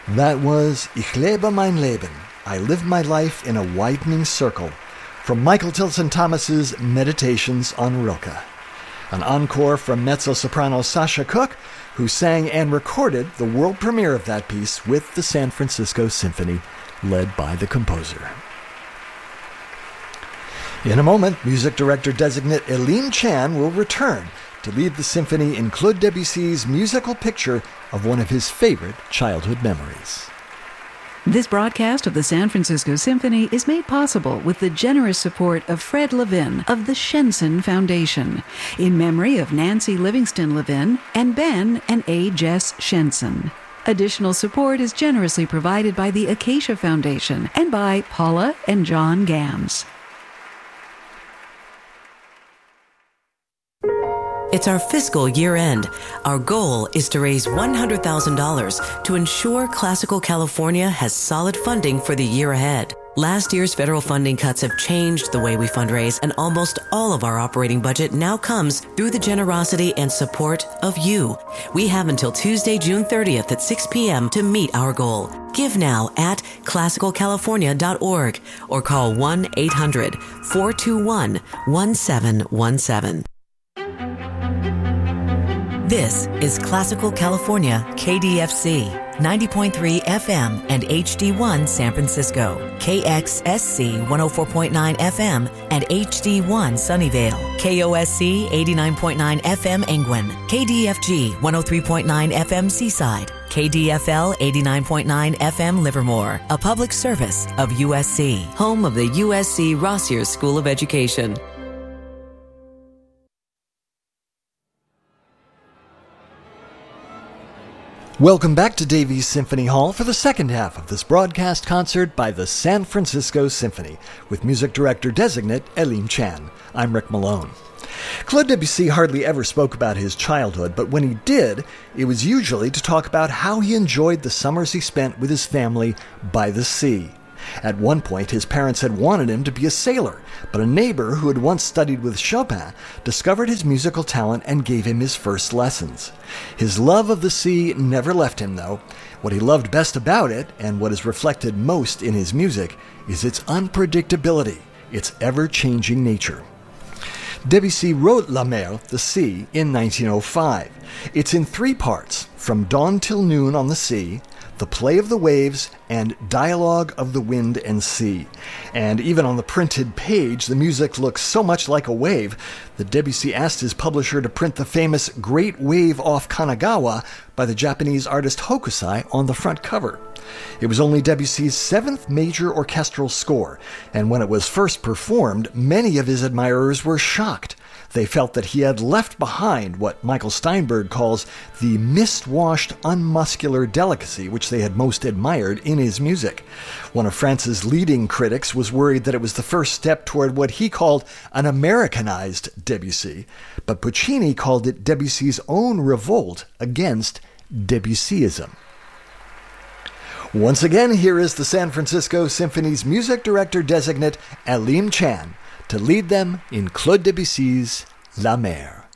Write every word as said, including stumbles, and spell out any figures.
That was Ich lebe mein Leben, I Live My Life in a Widening Circle, from Michael Tilson Thomas's Meditations on Rilke. An encore from mezzo-soprano Sasha Cook, who sang and recorded the world premiere of that piece with the San Francisco Symphony, led by the composer. In a moment, music director designate Elim Chan will return to lead the symphony in Claude Debussy's musical picture of one of his favorite childhood memories. This broadcast of the San Francisco Symphony is made possible with the generous support of Fred Levin of the Shenson Foundation, in memory of Nancy Livingston Levin and Ben and A. Jess Shenson. Additional support is generously provided by the Acacia Foundation and by Paula and John Gams. It's our fiscal year end. Our goal is to raise one hundred thousand dollars to ensure Classical California has solid funding for the year ahead. Last year's federal funding cuts have changed the way we fundraise, and almost all of our operating budget now comes through the generosity and support of you. We have until Tuesday, June thirtieth at six p.m. to meet our goal. Give now at classical california dot org or call one eight hundred four two one one seven one seven. This is Classical California K D F C, ninety point three F M and H D one San Francisco, K X S C one oh four point nine F M and H D one Sunnyvale, K O S C eighty-nine point nine F M Engwin, K D F G one oh three point nine F M Seaside, K D F L eighty-nine point nine F M Livermore, a public service of U S C, home of the U S C Rossier School of Education. Welcome back to Davies Symphony Hall for the second half of this broadcast concert by the San Francisco Symphony, with music director designate Elim Chan. I'm Rick Malone. Claude Debussy hardly ever spoke about his childhood, but when he did, it was usually to talk about how he enjoyed the summers he spent with his family by the sea. At one point, his parents had wanted him to be a sailor, but a neighbor who had once studied with Chopin discovered his musical talent and gave him his first lessons. His love of the sea never left him, though. What he loved best about it, and what is reflected most in his music, is its unpredictability, its ever-changing nature. Debussy wrote La Mer, the Sea, in nineteen oh five. It's in three parts, From Dawn Till Noon on the Sea, The Play of the Waves, and Dialogue of the Wind and Sea. And even on the printed page, the music looks so much like a wave that Debussy asked his publisher to print the famous Great Wave off Kanagawa by the Japanese artist Hokusai on the front cover. It was only Debussy's seventh major orchestral score, and when it was first performed, many of his admirers were shocked. They felt that he had left behind what Michael Steinberg calls the mist-washed, unmuscular delicacy which they had most admired in his music. One of France's leading critics was worried that it was the first step toward what he called an Americanized Debussy, but Puccini called it Debussy's own revolt against Debussyism. Once again, here is the San Francisco Symphony's music director designate, Elim Chan, to lead them in Claude Debussy's La Mer.